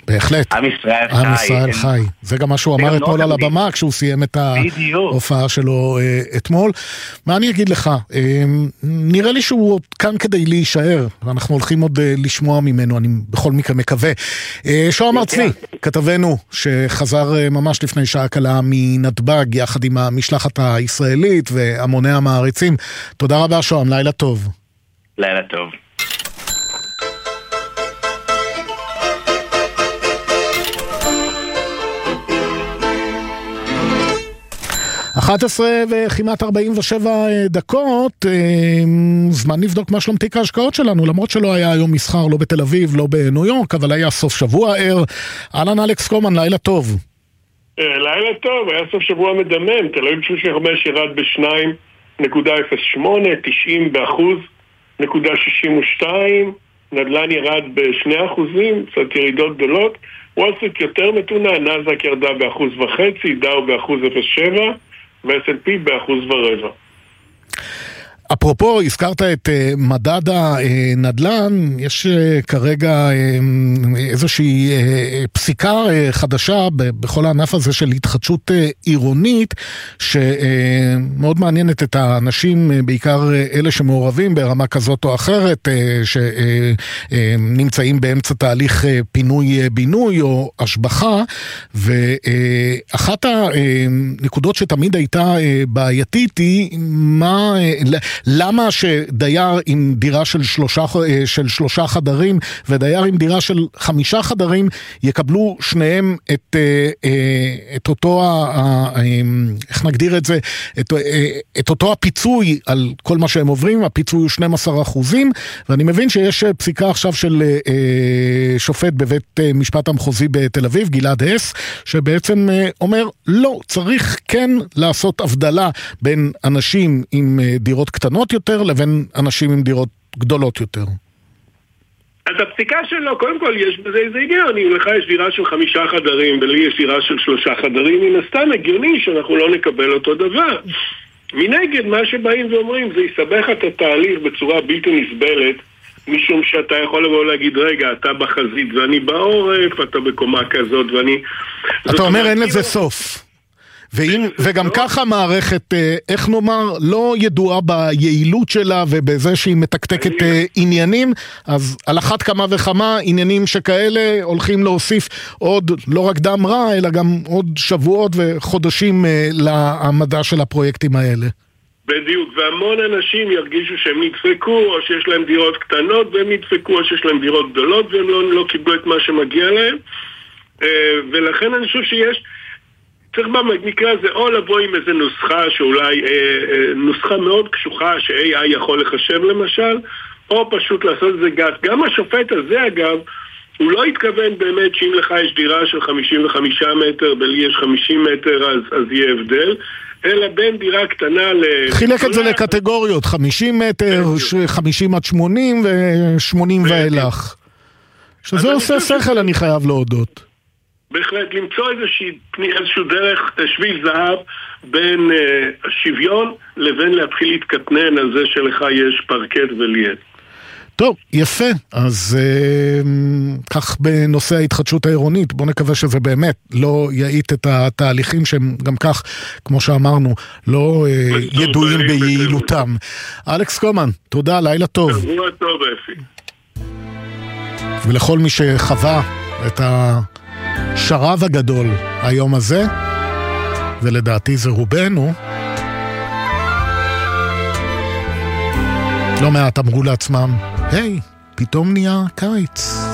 בהחלט. עם ישראל חי. עם ישראל חי. זה גם מה שהוא אמר אתמול על הבמה, כשהוא סיים את ההופעה שלו אתמול. מה אני אגיד לך? נראה לי שהוא עוד כאן כדי להישאר, ואנחנו הולכים עוד לשמוע ממנו, אני בכל מקרה מקווה. שוהם ארצי, כתבנו, שחזר ממש לפני שעה קלה מנתב"ג, יחד עם המשלחת הישראלית והמוני המעריצים. תודה רבה שוהם, לילה טוב. לילה טוב. 11 וכמעט 47 דקות, זמן לבדוק מה שלום תיק ההשקעות שלנו, למרות שלא היה היום מסחר, לא בתל אביב, לא בניו יורק, אבל היה סוף שבוע ער. אהלן אלכס קומן, לילה טוב. לילה טוב, היה סוף שבוע מדמם, תל אביב 35 ירד ב2.08, 90%.62, נדל"ן ירד ב2%, קצת ירידות גדולות, וול סטריט יותר מתונה, נאסד"ק ירדה ב1.5%, דאו ב1.07%, ו-S&P ב1.25%. אפרופו, הזכרת את מדד הנדל"ן, יש כרגע איזושהי פסיקה חדשה בכל הענף הזה של התחדשות עירונית, שמאוד מעניינת את האנשים, בעיקר אלה שמעורבים ברמה כזאת או אחרת, שנמצאים באמצע תהליך פינוי-בינוי או השבחה, ואחת הנקודות שתמיד הייתה בעייתית היא למה שדייר עם דירה של 3 חדרים ודייר עם דירה של 5 חדרים יקבלו שניהם את אותו, איך נגדיר את זה, את אותו הפיצוי על כל מה שהם עוברים, הפיצוי הוא 12%, ואני מבין שיש פסיקה עכשיו של שופט בבית משפט המחוזי בתל אביב, גלעד הס, שבעצם אומר, לא, צריך כן לעשות הבדלה בין אנשים עם דירות קטנות יותר לבין אנשים עם דירות גדולות יותר. אז הפסיקה שלו, קודם כל יש בזה איזה היגיון, אם לך יש דירה של 5 חדרים ולי יש דירה של 3 חדרים, מן הסתם הגיוני שאנחנו לא נקבל אותו דבר. מנגד, מה שבאים ואומרים זה יסבך את התהליך בצורה בלתי נסבלת, משום שאתה יכול לבוא להגיד, רגע, אתה בחזית ואני בעורק, ואתה בקומה כזאת ואני... אתה אומר אין לזה סוף. וגם ככה מערכת, איך נאמר, לא ידועה ביעילות שלה ובזה שהיא מתקתקת עניינים, אז על אחת כמה וכמה עניינים שכאלה הולכים להוסיף עוד לא רק דם רע, אלא גם עוד שבועות וחודשים לעמדה של הפרויקטים האלה. בדיוק, והמון אנשים ירגישו שהם נדפקו, או שיש להם דירות קטנות והם נדפקו, או שיש להם דירות גדולות והם לא קיבלו את מה שמגיע להם, ולכן אני חושב שיש צריך במקרה הזה או לבוא עם איזה נוסחה שאולי נוסחה מאוד קשוחה ש-AI יכול לחשב למשל, או פשוט לעשות את זה גס. גם השופט הזה אגב, הוא לא התכוון באמת שאם לך יש דירה של 55 מטר ולי יש 50 מטר אז יהיה הבדל, אלא בין דירה קטנה חילק את זה לקטגוריות, 50 מטר, 50 עד 80 ו-80 ואילך. שזה עושה שכל, אני חייב להודות. בהחלט למצוא איזשהו דרך שביל זהב בין השוויון לבין להתחיל להתקטנן על זה שלך יש פרקט וליד. טוב, יפה. אז כך בנושא ההתחדשות העירונית, בוא נקווה שזה באמת לא יעיט את התהליכים שהם גם כך, כמו שאמרנו, לא ידועים ביעילותם. אלכס קומן, תודה, לילה טוב. שבוע טוב, אפי. ולכל מי שחווה את השרב הגדול היום הזה, ולדעתי זה רובנו, לא מעט אמרו לעצמם, היי, פתאום נהיה קיץ.